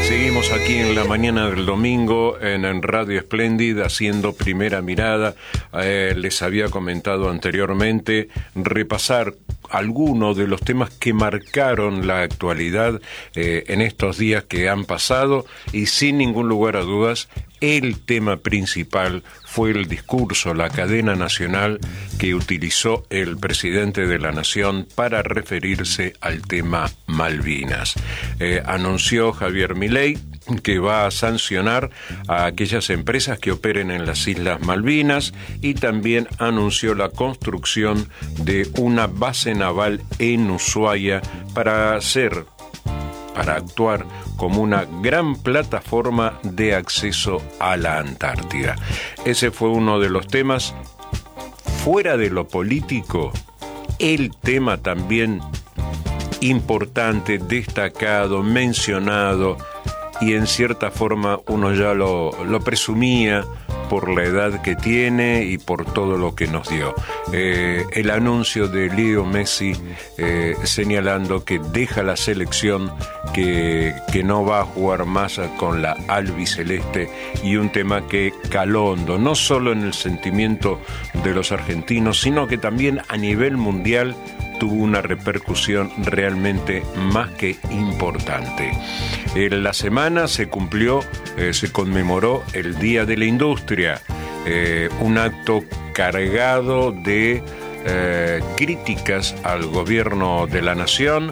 Seguimos aquí en la mañana del domingo en Radio Espléndida haciendo Primera Mirada. Les había comentado anteriormente repasar algunos de los temas que marcaron la actualidad en estos días que han pasado, y sin ningún lugar a dudas el tema principal fue el discurso, la cadena nacional que utilizó el presidente de la Nación para referirse al tema Malvinas. Anunció Javier Milei que va a sancionar a aquellas empresas que operen en las Islas Malvinas, y también anunció la construcción de una base naval en Ushuaia para actuar como una gran plataforma de acceso a la Antártida. Ese fue uno de los temas. Fuera de lo político, el tema también importante, destacado, mencionado, y en cierta forma uno ya lo presumía por la edad que tiene y por todo lo que nos dio. El anuncio de Leo Messi señalando que deja la selección, que no va a jugar más con la albiceleste, y un tema que caló hondo, no solo en el sentimiento de los argentinos, sino que también a nivel mundial tuvo una repercusión realmente más que importante. En la semana se conmemoró el Día de la Industria, un acto cargado de críticas al gobierno de la nación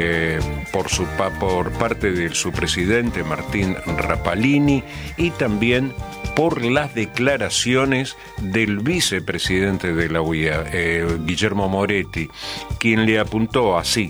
por parte de su presidente Martín Rapalini, y también por las declaraciones del vicepresidente de la UIA, Guillermo Moretti, quien le apuntó así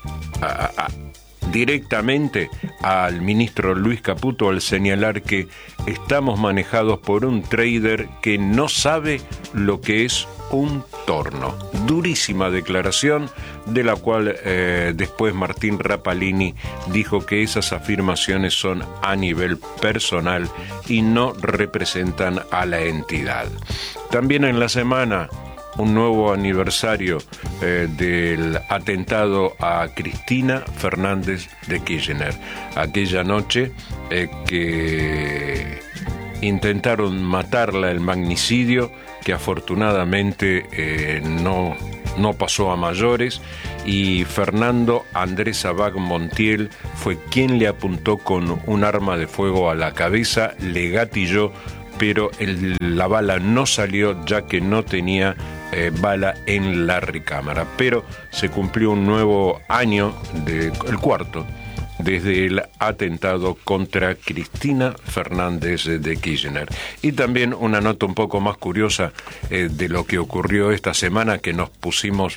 directamente al ministro Luis Caputo al señalar que estamos manejados por un trader que no sabe lo que es un torno. Durísima declaración, de la cual después Martín Rapalini dijo que esas afirmaciones son a nivel personal y no representan a la entidad. También en la semana, un nuevo aniversario del atentado a Cristina Fernández de Kirchner. Aquella noche que intentaron matarla, el magnicidio, que afortunadamente no pasó a mayores, y Fernando Andrés Abad Montiel fue quien le apuntó con un arma de fuego a la cabeza, le gatilló, pero la bala no salió, ya que no tenía bala en la recámara. Pero se cumplió un nuevo año, el cuarto, desde el atentado contra Cristina Fernández de Kirchner. Y también una nota un poco más curiosa de lo que ocurrió esta semana, que nos pusimos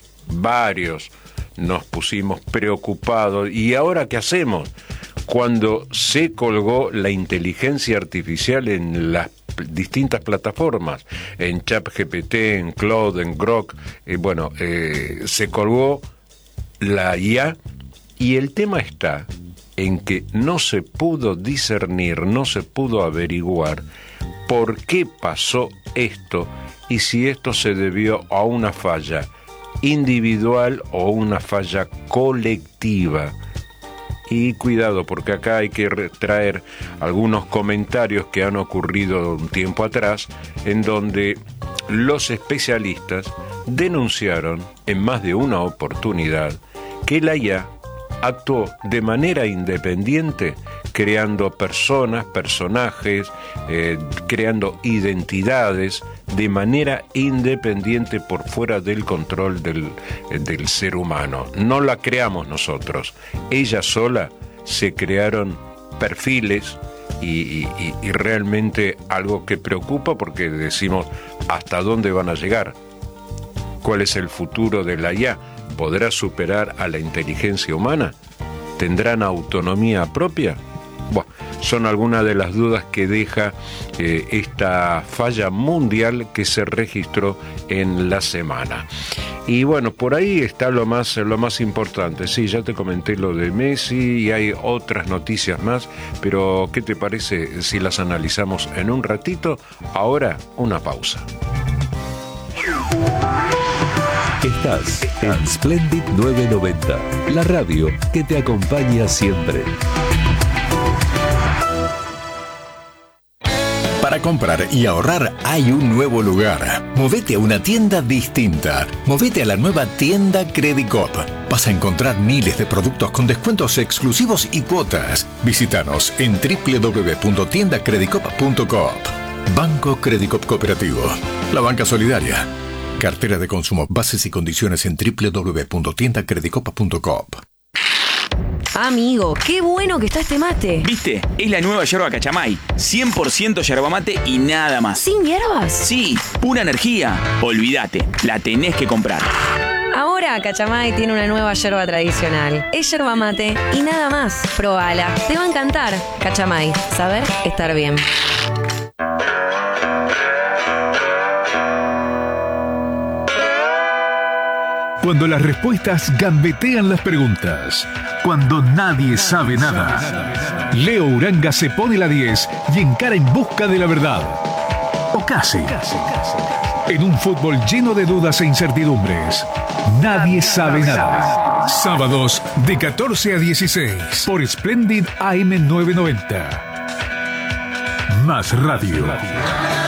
preocupados. ¿Y ahora qué hacemos? Cuando se colgó la inteligencia artificial en las distintas plataformas, en ChatGPT, en Claude, en Grok, se colgó la IA, y el tema está en que no se pudo discernir, no se pudo averiguar por qué pasó esto, y si esto se debió a una falla individual o una falla colectiva. Y cuidado, porque acá hay que traer algunos comentarios que han ocurrido un tiempo atrás, en donde los especialistas denunciaron en más de una oportunidad que la IA actuó de manera independiente, creando personajes, creando identidades de manera independiente por fuera del control del ser humano. No la creamos nosotros. Ella sola se crearon perfiles y realmente algo que preocupa, porque decimos, ¿hasta dónde van a llegar? ¿Cuál es el futuro de la IA? ¿Podrá superar a la inteligencia humana? ¿Tendrán autonomía propia? Bueno, son algunas de las dudas que deja esta falla mundial que se registró en la semana. Y bueno, por ahí está lo más importante. Sí, ya te comenté lo de Messi y hay otras noticias más, pero ¿qué te parece si las analizamos en un ratito? Ahora, una pausa. Estás en Splendid 990, la radio que te acompaña siempre. Para comprar y ahorrar hay un nuevo lugar. Movete a una tienda distinta. Movete a la nueva tienda Credicop. Vas a encontrar miles de productos con descuentos exclusivos y cuotas. Visítanos en www.tiendacredicop.coop. Banco Credicop Cooperativo. La banca solidaria. Cartera de consumo. Bases y condiciones en www.tiendacredicop.coop. Amigo, qué bueno que está este mate. ¿Viste? Es la nueva yerba Cachamay. 100% yerba mate y nada más. ¿Sin hierbas? Sí, pura energía. Olvídate, la tenés que comprar. Ahora Cachamay tiene una nueva yerba tradicional. Es yerba mate y nada más. Probala, te va a encantar. Cachamay, saber estar bien. Cuando las respuestas gambetean las preguntas. Cuando nadie sabe nada. Leo Uranga se pone la 10 y encara en busca de la verdad. O casi. En un fútbol lleno de dudas e incertidumbres. Nadie sabe nada. Sábados de 14 a 16 por Splendid AM 990. Más radio.